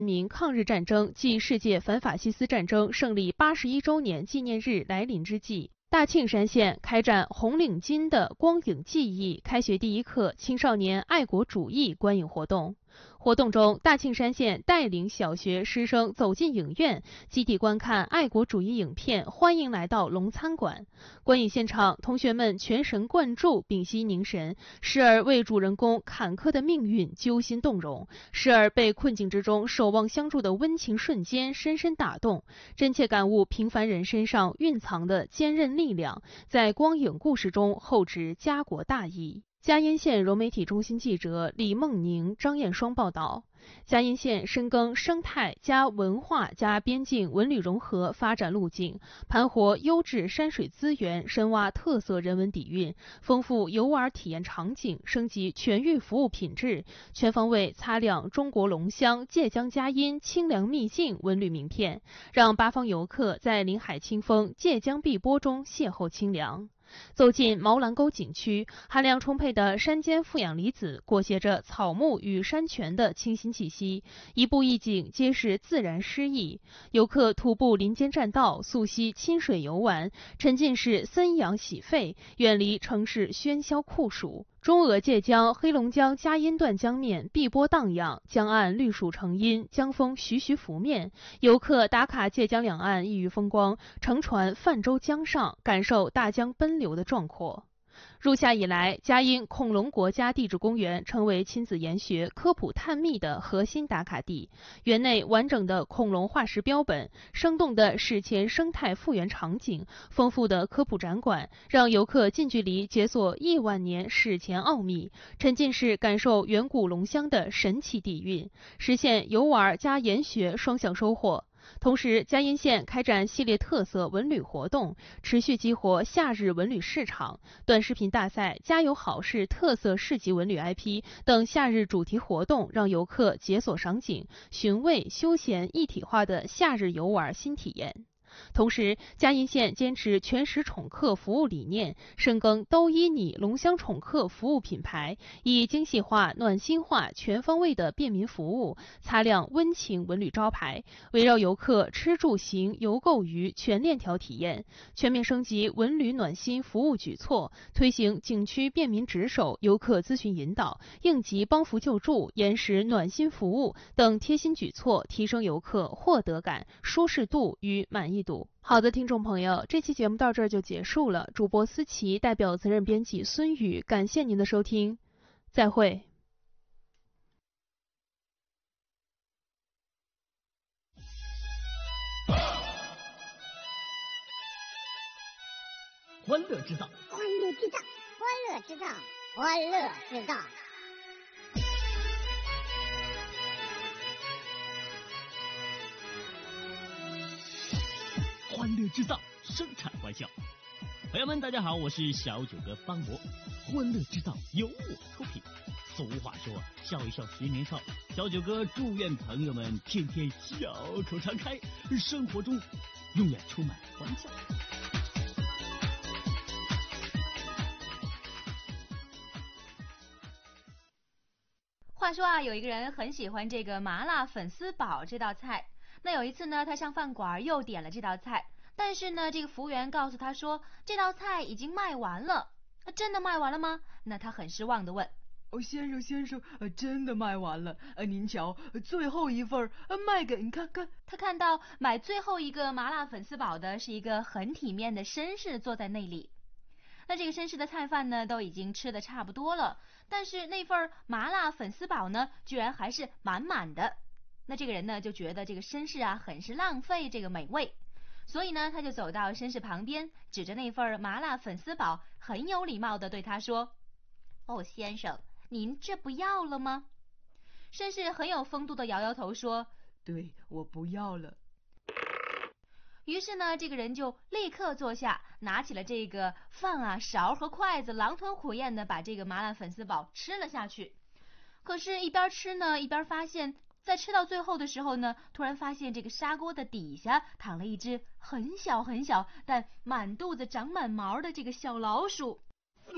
民抗日战争暨世界反法西斯战争胜利81周年纪念日来临之际，大庆山县开展红领巾的光影记忆开学第一课青少年爱国主义观影活动。活动中，大庆山县带领小学师生走进影院，集体观看爱国主义影片《欢迎来到龙餐馆》。观影现场，同学们全神贯注，屏息凝神，时而为主人公坎坷的命运揪心动容，时而被困境之中守望相助的温情瞬间深深打动，真切感悟平凡人身上蕴藏的坚韧力量，在光影故事中厚植家国大义。嘉荫县融媒体中心记者李梦宁、张艳双报道，嘉荫县深耕生态加文化加边境文旅融合发展路径，盘活优质山水资源，深挖特色人文底蕴，丰富游玩体验场景，升级全域服务品质，全方位擦亮中国龙乡界江嘉荫清凉秘境文旅名片，让八方游客在临海清风、界江碧波中邂逅清凉。走进毛兰沟景区，含量充沛的山间负氧离子裹挟着草木与山泉的清新气息，一步一景皆是自然诗意。游客徒步林间栈道，溯溪亲水游玩，沉浸式森养洗肺，远离城市喧嚣酷暑。中俄界江、黑龙江嘉荫段江面碧波荡漾，江岸绿树成荫，江风徐徐拂面。游客打卡界江两岸异域风光，乘船泛舟江上，感受大江奔流的壮阔。入夏以来，嘉荫恐龙国家地质公园成为亲子研学、科普探秘的核心打卡地。园内完整的恐龙化石标本、生动的史前生态复原场景、丰富的科普展馆，让游客近距离解锁亿万年史前奥秘，沉浸式感受远古龙乡的神奇底蕴，实现游玩加研学双向收获。同时，嘉荫县开展系列特色文旅活动，持续激活夏日文旅市场。短视频大赛、家有好事特色市级文旅 IP 等夏日主题活动，让游客解锁赏景、寻味、休闲一体化的夏日游玩新体验。同时，嘉荫县坚持全时宠客服务理念，深耕都依你龙乡宠客服务品牌，以精细化、暖心化、全方位的便民服务，擦亮温情文旅招牌，围绕游客吃住行游购娱全链条体验，全面升级文旅暖心服务举措，推行景区便民值守、游客咨询引导、应急帮扶救助、延时暖心服务等贴心举措，提升游客获得感、舒适度与满意度。好的，听众朋友，这期节目到这儿就结束了。主播思琪代表责任编辑孙宇，感谢您的收听，再会。 欢乐制造， 欢乐制造，欢乐制造，欢乐制造。 欢乐制造，生产欢笑。朋友们，大家好，我是小九哥方博。欢乐制造由我出品。俗话说，笑一笑十年少。小九哥祝愿朋友们天天笑口常开，生活中永远充满欢笑。 话说啊，有一个人很喜欢这个麻辣粉丝煲这道菜。那有一次呢，他上饭馆又点了这道菜，但是呢，这个服务员告诉他说，这道菜已经卖完了。真的卖完了吗？那他很失望地问。 先生，真的卖完了。您瞧，最后一份卖给您看看。 他看到买最后一个麻辣粉丝煲的是一个很体面的绅士坐在那里。那这个绅士的菜饭呢，都已经吃得差不多了，但是那份麻辣粉丝煲呢，居然还是满满的。那这个人呢，就觉得这个绅士啊，很是浪费这个美味，所以呢，他就走到绅士旁边，指着那份麻辣粉丝煲，很有礼貌地对他说：“哦，先生，您这不要了吗？”绅士很有风度地摇摇头说：“ 对，我不要了。” 于是呢，这个人就立刻坐下，拿起了这个饭啊、勺和筷子，狼吞虎咽地把这个麻辣粉丝煲吃了下去。可是，一边吃呢，一边发现，在吃到最后的时候呢，突然发现这个砂锅的底下躺了一只很小很小但满肚子长满毛的这个小老鼠。